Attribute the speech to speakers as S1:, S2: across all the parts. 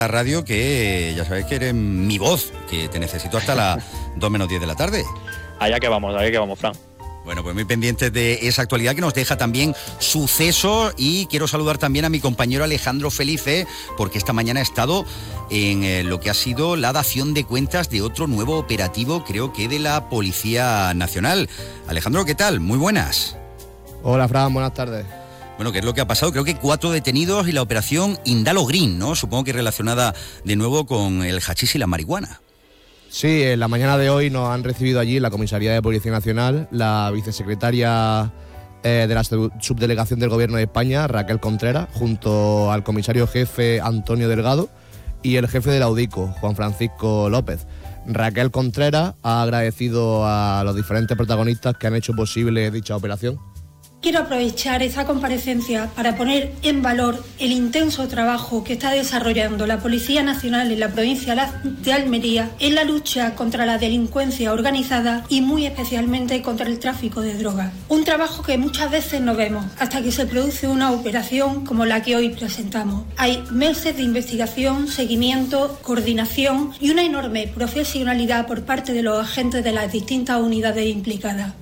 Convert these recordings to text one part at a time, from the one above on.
S1: La radio, que ya sabéis que eres mi voz, que te necesito hasta las 2 menos 10 de la tarde.
S2: Allá que vamos, Fran.
S1: Bueno, pues muy pendientes de esa actualidad que nos deja también Sucesos, y quiero saludar también a mi compañero Alejandro Felice, porque esta mañana ha estado en lo que ha sido la dación de cuentas de otro nuevo operativo, creo que de la Policía Nacional. Alejandro, ¿qué tal? Muy buenas.
S3: Hola, Fran, buenas tardes.
S1: Bueno, ¿qué es lo que ha pasado? Creo que 4 detenidos y la operación Indalo Green, ¿no? Supongo que relacionada de nuevo con el hachís y la marihuana.
S3: Sí, en la mañana de hoy nos han recibido allí en la Comisaría de Policía Nacional la vicesecretaria de la Subdelegación del Gobierno de España, Raquel Contreras, junto al comisario jefe Antonio Delgado y el jefe del Audico, Juan Francisco López. Raquel Contreras ha agradecido a los diferentes protagonistas que han hecho posible dicha operación.
S4: Quiero aprovechar esta comparecencia para poner en valor el intenso trabajo que está desarrollando la Policía Nacional en la provincia de Almería en la lucha contra la delincuencia organizada y muy especialmente contra el tráfico de drogas. Un trabajo que muchas veces no vemos hasta que se produce una operación como la que hoy presentamos. Hay meses de investigación, seguimiento, coordinación y una enorme profesionalidad por parte de los agentes de las distintas unidades implicadas.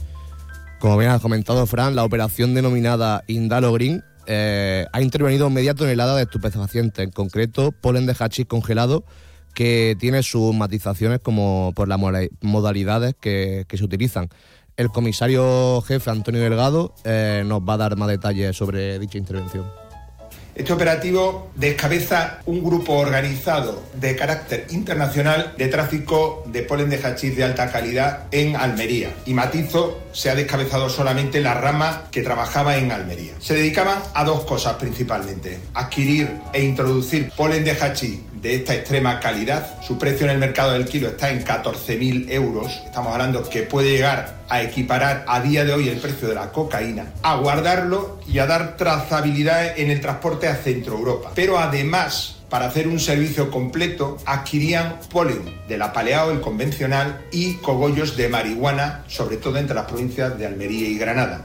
S3: Como bien has comentado, Fran, la operación denominada Indalo Green ha intervenido media tonelada de estupefacientes, en concreto polen de hachís congelado, que tiene sus matizaciones como por las modalidades que se utilizan. El comisario jefe Antonio Delgado nos va a dar más detalles sobre dicha intervención.
S5: Este operativo descabeza un grupo organizado de carácter internacional de tráfico de polen de hachís de alta calidad en Almería. Y matizo, se ha descabezado solamente la rama que trabajaba en Almería. Se dedicaban a 2 cosas principalmente: adquirir e introducir polen de hachís de esta extrema calidad. Su precio en el mercado del kilo está en 14.000 euros. Estamos hablando que puede llegar a equiparar a día de hoy el precio de la cocaína, a guardarlo y a dar trazabilidad en el transporte a Centro Europa. Pero además, para hacer un servicio completo, adquirían polen del apaleado, el convencional, y cogollos de marihuana, sobre todo entre las provincias de Almería y Granada.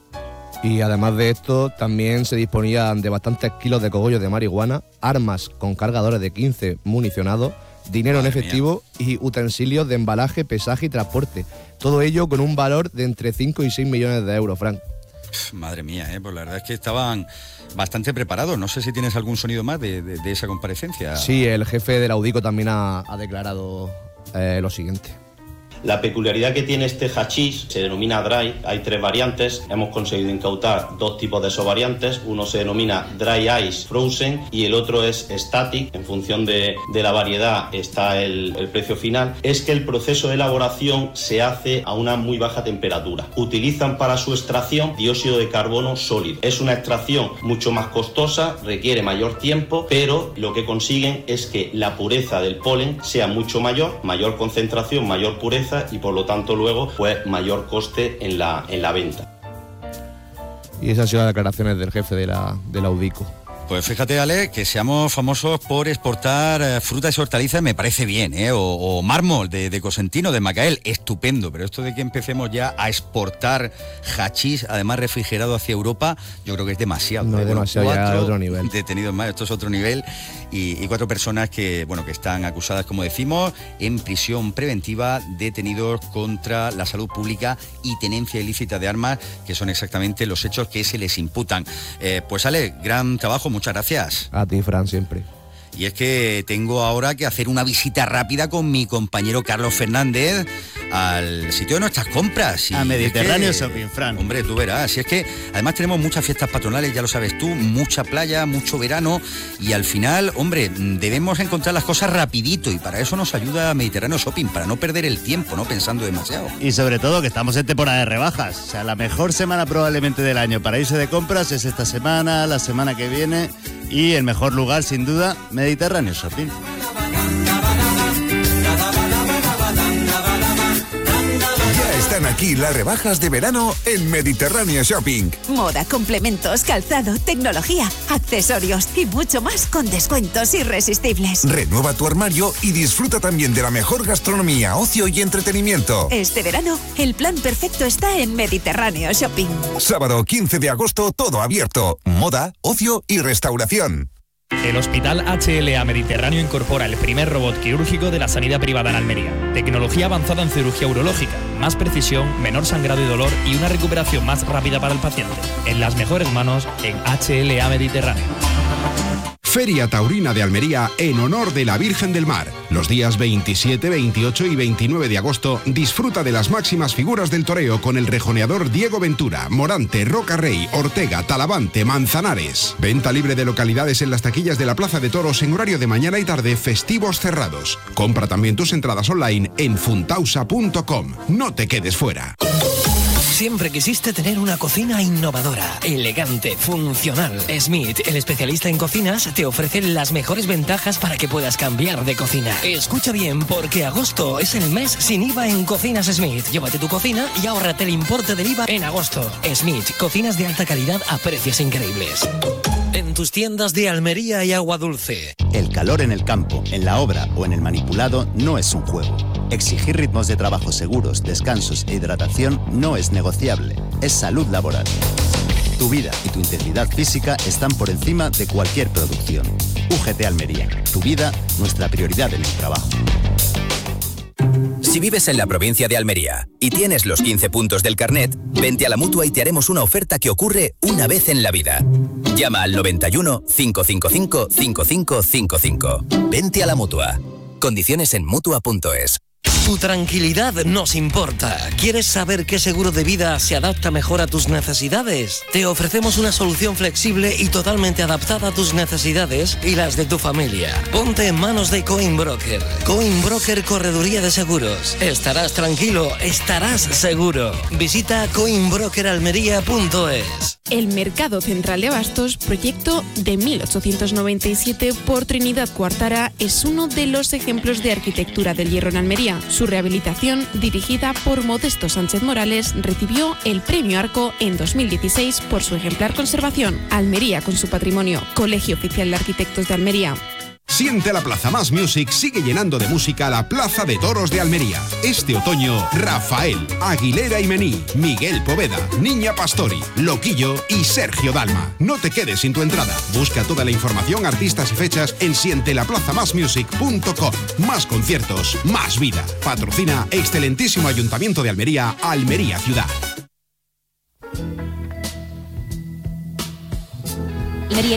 S3: Y además de esto, también se disponían de bastantes kilos de cogollos de marihuana, armas con cargadores de 15 municionados, dinero en efectivo y utensilios de embalaje, pesaje y transporte. Todo ello con un valor de entre 5 y 6 millones de euros, Frank.
S1: Madre mía, pues la verdad es que estaban bastante preparados. No sé si tienes algún sonido más de esa comparecencia.
S3: Sí, el jefe del Audico también ha declarado lo siguiente.
S6: La peculiaridad que tiene este hachís se denomina dry. Hay 3 variantes. Hemos conseguido incautar 2 tipos de esos variantes. Uno se denomina dry ice frozen y el otro es static. En función de la variedad está el precio final. Es que el proceso de elaboración se hace a una muy baja temperatura. Utilizan para su extracción dióxido de carbono sólido. Es una extracción mucho más costosa, requiere mayor tiempo, pero lo que consiguen es que la pureza del polen sea mucho mayor concentración, mayor pureza, y por lo tanto luego pues mayor coste en la venta.
S3: Y esas han sido las declaraciones del jefe del Audico.
S1: Pues fíjate, Ale, que seamos famosos por exportar frutas y hortalizas me parece bien, o mármol de Cosentino, de Macael, estupendo, pero esto de que empecemos ya a exportar hachís, además refrigerado hacia Europa, yo creo que es demasiado.
S3: No es demasiado, ya es otro nivel.
S1: Detenidos más, esto es otro nivel, y 4 personas que están acusadas, como decimos, en prisión preventiva, detenidos contra la salud pública y tenencia ilícita de armas, que son exactamente los hechos que se les imputan. Pues Ale, gran trabajo. Muchas gracias.
S3: A ti, Fran, siempre.
S1: Y es que tengo ahora que hacer una visita rápida con mi compañero Carlos Fernández al sitio de nuestras compras.
S7: A Mediterráneo Shopping, Fran.
S1: Hombre, tú verás. Si es que además tenemos muchas fiestas patronales, ya lo sabes tú, mucha playa, mucho verano, y al final, hombre, debemos encontrar las cosas rapidito, y para eso nos ayuda Mediterráneo Shopping, para no perder el tiempo, no pensando demasiado.
S7: Y sobre todo que estamos en temporada de rebajas. O sea, la mejor semana probablemente del año para irse de compras es esta semana, la semana que viene, y el mejor lugar, sin duda, Mediterráneo Shopping.
S8: Están aquí las rebajas de verano en Mediterráneo Shopping.
S9: Moda, complementos, calzado, tecnología, accesorios y mucho más con descuentos irresistibles.
S8: Renueva tu armario y disfruta también de la mejor gastronomía, ocio y entretenimiento.
S9: Este verano, el plan perfecto está en Mediterráneo Shopping.
S8: Sábado 15 de agosto, todo abierto. Moda, ocio y restauración.
S10: El Hospital HLA Mediterráneo incorpora el primer robot quirúrgico de la sanidad privada en Almería. Tecnología avanzada en cirugía urológica, más precisión, menor sangrado y dolor y una recuperación más rápida para el paciente. En las mejores manos, en HLA Mediterráneo.
S11: Feria Taurina de Almería en honor de la Virgen del Mar. Los días 27, 28 y 29 de agosto disfruta de las máximas figuras del toreo con el rejoneador Diego Ventura, Morante, Roca Rey, Ortega, Talavante, Manzanares. Venta libre de localidades en las taquillas de la Plaza de Toros en horario de mañana y tarde, festivos cerrados. Compra también tus entradas online en funtausa.com. No te quedes fuera.
S12: Siempre quisiste tener una cocina innovadora, elegante, funcional. Smith, el especialista en cocinas, te ofrece las mejores ventajas para que puedas cambiar de cocina. Escucha bien, porque agosto es el mes sin IVA en Cocinas Smith. Llévate tu cocina y ahórrate el importe del IVA en agosto. Smith, cocinas de alta calidad a precios increíbles. En tus tiendas de Almería y Agua Dulce.
S7: El calor en el campo, en la obra o en el manipulado no es un juego. Exigir ritmos de trabajo seguros, descansos e hidratación no es negociable. Es salud laboral. Tu vida y tu integridad física están por encima de cualquier producción. UGT Almería. Tu vida, nuestra prioridad en el trabajo.
S13: Si vives en la provincia de Almería y tienes los 15 puntos del carnet, vente a la Mutua y te haremos una oferta que ocurre una vez en la vida. Llama al 91 555 5555. Vente a la Mutua. Condiciones en Mutua.es.
S12: Tu tranquilidad nos importa. ¿Quieres saber qué seguro de vida se adapta mejor a tus necesidades? Te ofrecemos una solución flexible y totalmente adaptada a tus necesidades y las de tu familia. Ponte en manos de Coinbroker. Coinbroker Correduría de Seguros. Estarás tranquilo, estarás seguro. Visita coinbrokeralmería.es.
S14: El Mercado Central de Abastos, proyecto de 1897 por Trinidad Cuartara, es uno de los ejemplos de arquitectura del hierro en Almería. Su rehabilitación, dirigida por Modesto Sánchez Morales, recibió el Premio Arco en 2016 por su ejemplar conservación. Almería con su patrimonio. Colegio Oficial de Arquitectos de Almería.
S11: Siente la Plaza Más Music sigue llenando de música la Plaza de Toros de Almería. Este otoño, Rafael, Aguilera y Mení, Miguel Poveda, Niña Pastori, Loquillo y Sergio Dalma. No te quedes sin tu entrada. Busca toda la información, artistas y fechas en sientelaplazamasmusic.com. Más conciertos, más vida. Patrocina excelentísimo Ayuntamiento de Almería, Almería Ciudad.
S14: Almería.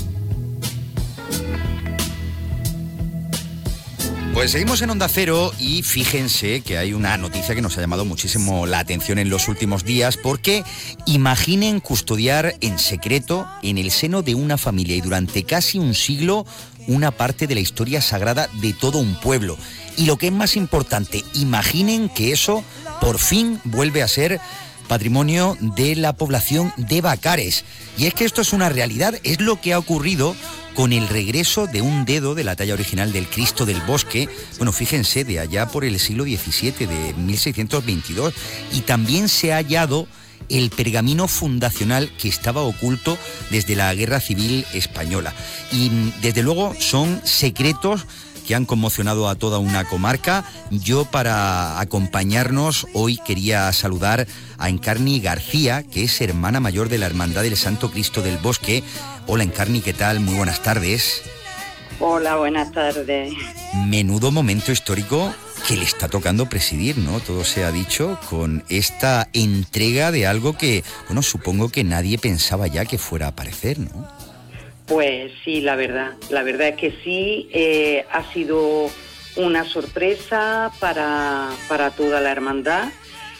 S1: Pues seguimos en Onda Cero y fíjense que hay una noticia que nos ha llamado muchísimo la atención en los últimos días, porque imaginen custodiar en secreto en el seno de una familia y durante casi un siglo una parte de la historia sagrada de todo un pueblo. Y lo que es más importante, imaginen que eso por fin vuelve a ser patrimonio de la población de Bacares. Y es que esto es una realidad, es lo que ha ocurrido con el regreso de un dedo de la talla original del Cristo del Bosque, bueno, fíjense, de allá por el siglo XVII, de 1622, y también se ha hallado el pergamino fundacional que estaba oculto desde la Guerra Civil Española. Y desde luego son secretos que han conmocionado a toda una comarca. Yo, para acompañarnos hoy, quería saludar a Encarni García, que es hermana mayor de la Hermandad del Santo Cristo del Bosque. Hola Encarni, ¿qué tal? Muy buenas tardes.
S15: Hola, buenas tardes.
S1: Menudo momento histórico que le está tocando presidir, ¿no? Todo se ha dicho, con esta entrega de algo que, bueno, supongo que nadie pensaba ya que fuera a aparecer, ¿no?
S15: Pues sí, la verdad es que sí, ha sido una sorpresa para toda la hermandad,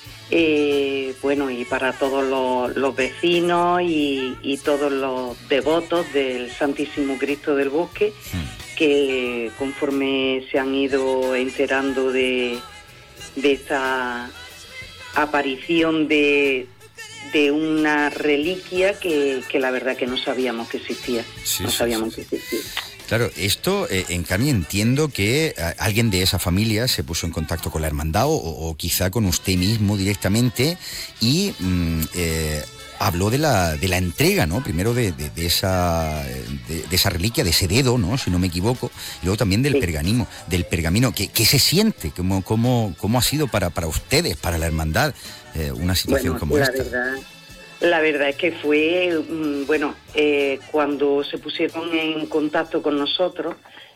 S15: bueno, y para todos los vecinos y todos los devotos del Santísimo Cristo del Bosque, que conforme se han ido enterando de esta aparición de una reliquia que la verdad que no sabíamos que existía. Sí. Que existía.
S1: Claro, esto, Encarni, entiendo que alguien de esa familia se puso en contacto con la hermandad o quizá con usted mismo directamente y habló de la entrega, ¿no? Primero de esa reliquia, de ese dedo, ¿no? Si no me equivoco, y luego también del pergamino. ¿Qué se siente? ¿Cómo ha sido para ustedes, para la hermandad, una situación como esta?
S15: La verdad es que fue, cuando se pusieron en contacto con nosotros,